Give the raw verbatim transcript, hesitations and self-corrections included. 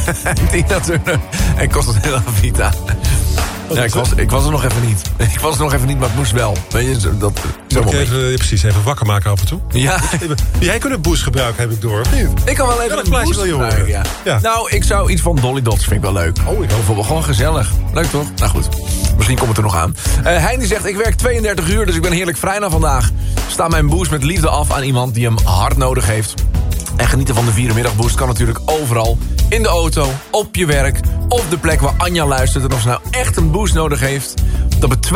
Tina Turner en Costantino Vita. Ja, ik was, ik was er nog even niet. Ik was er nog even niet, maar het moest wel. Weet je, dat, zo Moet ik even, ja, precies, even wakker maken af en toe? Ja. Jij kunt een boost gebruiken, heb ik door, of niet? Ik kan wel even Welk een plaatje boost wil je horen? gebruiken, ja. Ja. Nou, ik zou iets van Dolly Dots, vind ik wel leuk. Oh, ik ook. Bijvoorbeeld gewoon gezellig. Leuk toch? Nou goed, misschien komt het er nog aan. Uh, Heini zegt, ik werk tweeëndertig uur, dus ik ben heerlijk vrij na vandaag. Sta mijn boost met liefde af aan iemand die hem hard nodig heeft. En genieten van de vierenmiddagboost kan natuurlijk overal. In de auto, op je werk, op de plek waar Anja luistert. En of ze nou echt een boost nodig heeft, dat betwijfelt